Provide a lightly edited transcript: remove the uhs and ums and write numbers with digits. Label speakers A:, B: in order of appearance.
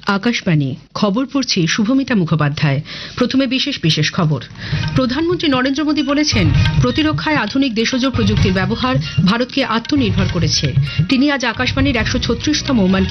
A: আকাশবাণী খবর পড়ছি শুভমিতা মুখোপাধ্যায়। প্রথমে বিশেষ খবর। প্রধানমন্ত্রী নরেন্দ্র মোদী বলেছেন, প্রতিরক্ষায় আধুনিক দেশজ প্রযুক্তির ব্যবহার ভারতকে আত্মনির্ভর করেছে। তিনি আজ আকাশবাণীর ১৩৬তম